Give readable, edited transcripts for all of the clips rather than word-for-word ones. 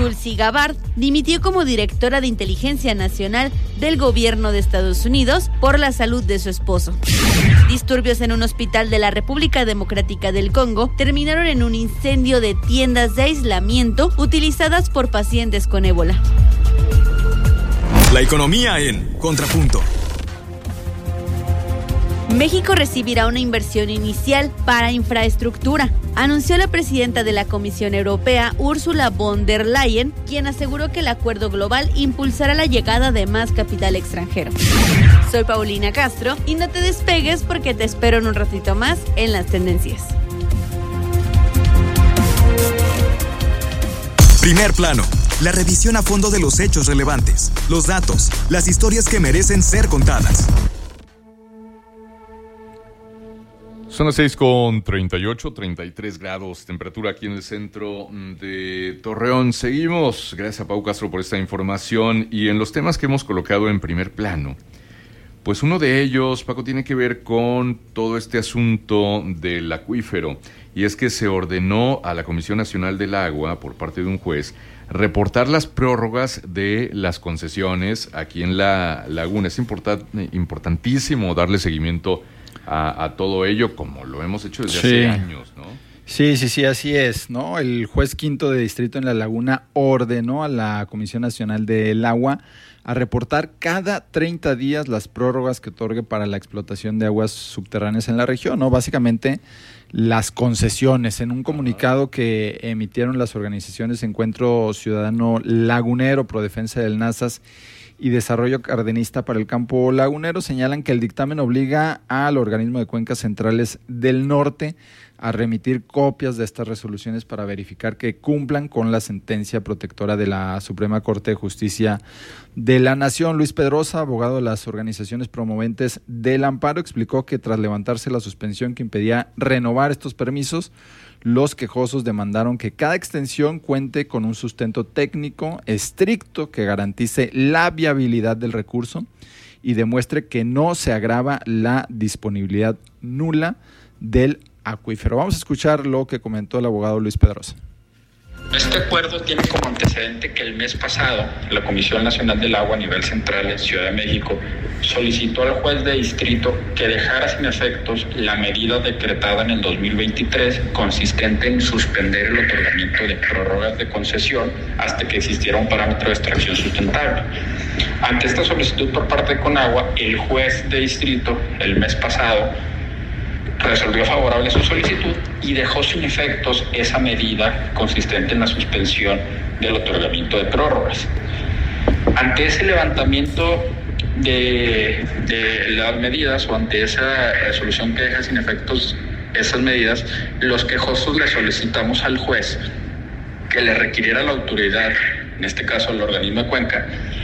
Tulsi Gabbard dimitió como directora de Inteligencia Nacional del Gobierno de Estados Unidos por la salud de su esposo. Disturbios en un hospital de la República Democrática del Congo terminaron en un incendio de tiendas de aislamiento utilizadas por pacientes con ébola. La economía en Contrapunto. México recibirá una inversión inicial para infraestructura, anunció la presidenta de la Comisión Europea, Ursula von der Leyen, quien aseguró que el acuerdo global impulsará la llegada de más capital extranjero. Soy Paulina Castro y no te despegues porque te espero en un ratito más en las tendencias. Primer plano, la revisión a fondo de los hechos relevantes, los datos, las historias que merecen ser contadas. Son las 6:38, 33 grados, temperatura aquí en el centro de Torreón. Seguimos, gracias a Pau Castro por esta información y en los temas que hemos colocado en primer plano. Pues uno de ellos, Paco, tiene que ver con todo este asunto del acuífero y es que se ordenó a la Comisión Nacional del Agua por parte de un juez reportar las prórrogas de las concesiones aquí en la laguna. Es importantísimo darle seguimiento a todo ello, como lo hemos hecho desde hace años, ¿no? Sí, así es, ¿no? El juez quinto de distrito en La Laguna ordenó a la Comisión Nacional del Agua a reportar cada 30 días las prórrogas que otorgue para la explotación de aguas subterráneas en la región, ¿no? Básicamente las concesiones. En un comunicado que emitieron las organizaciones Encuentro Ciudadano Lagunero, Prodefensa del Nazas y Desarrollo Cardenista para el Campo Lagunero, señalan que el dictamen obliga al organismo de cuencas centrales del norte a remitir copias de estas resoluciones para verificar que cumplan con la sentencia protectora de la Suprema Corte de Justicia de la Nación. Luis Pedrosa, abogado de las organizaciones promoventes del amparo, explicó que tras levantarse la suspensión que impedía renovar estos permisos, los quejosos demandaron que cada extensión cuente con un sustento técnico estricto que garantice la viabilidad del recurso y demuestre que no se agrava la disponibilidad nula del acuífero. Vamos a escuchar lo que comentó el abogado Luis Pedrosa. Este acuerdo tiene como antecedente que el mes pasado la Comisión Nacional del Agua a nivel central en Ciudad de México solicitó al juez de distrito que dejara sin efectos la medida decretada en el 2023 consistente en suspender el otorgamiento de prórrogas de concesión hasta que existiera un parámetro de extracción sustentable. Ante esta solicitud por parte de Conagua, el juez de distrito el mes pasado resolvió favorable su solicitud y dejó sin efectos esa medida consistente en la suspensión del otorgamiento de prórrogas. Ante ese levantamiento de las medidas o ante esa resolución que deja sin efectos esas medidas, los quejosos le solicitamos al juez que le requiriera a la autoridad, en este caso el organismo de Cuenca,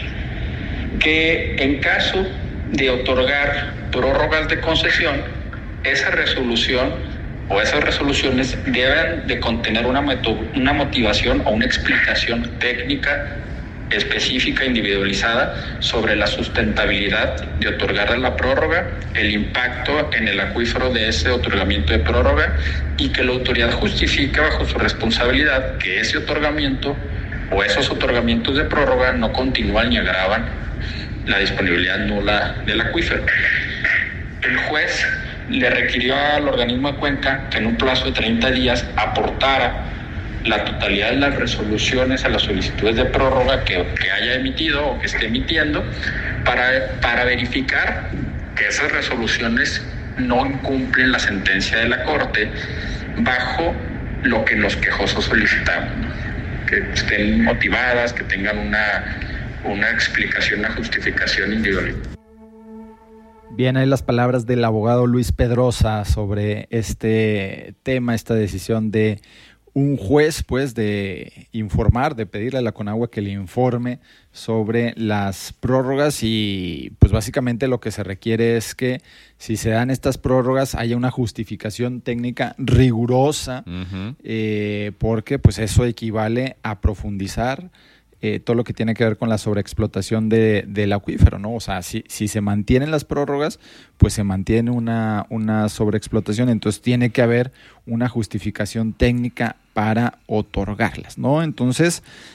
que en caso de otorgar prórrogas de concesión, esa resolución o esas resoluciones deben de contener una motivación o una explicación técnica específica, individualizada sobre la sustentabilidad de otorgar la prórroga, el impacto en el acuífero de ese otorgamiento de prórroga y que la autoridad justifique bajo su responsabilidad que ese otorgamiento o esos otorgamientos de prórroga no continúan ni agravan la disponibilidad nula del acuífero. El juez le requirió al organismo de Cuenca que en un plazo de 30 días aportara la totalidad de las resoluciones a las solicitudes de prórroga que haya emitido o que esté emitiendo para verificar que esas resoluciones no incumplen la sentencia de la Corte bajo lo que los quejosos solicitamos, ¿no? Que estén motivadas, que tengan una explicación, una justificación individual. Bien, ahí las palabras del abogado Luis Pedrosa sobre este tema, esta decisión de un juez, pues, de informar, de pedirle a la Conagua que le informe sobre las prórrogas y, pues, básicamente lo que se requiere es que si se dan estas prórrogas haya una justificación técnica rigurosa, porque, pues, eso equivale a profundizar todo lo que tiene que ver con la sobreexplotación del acuífero, ¿no? O sea, si se mantienen las prórrogas, pues se mantiene una sobreexplotación, entonces tiene que haber una justificación técnica para otorgarlas, ¿no? Entonces,